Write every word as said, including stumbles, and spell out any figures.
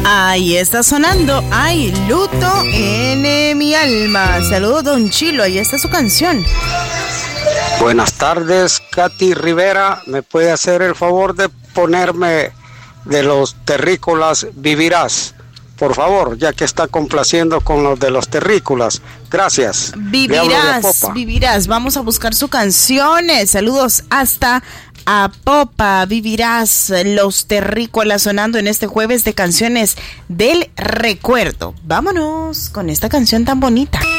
Ahí está sonando, hay luto en mi alma. Saludos, don Chilo, ahí está su canción. Buenas tardes, Katy Rivera. ¿Me puede hacer el favor de ponerme de los terrícolas Vivirás? Por favor, ya que está complaciendo con los de los terrícolas. Gracias. Vivirás, vivirás. Vamos a buscar su canción. Saludos hasta Apopa. Vivirás, los terrícolas sonando en este jueves de canciones del recuerdo. Vámonos con esta canción tan bonita.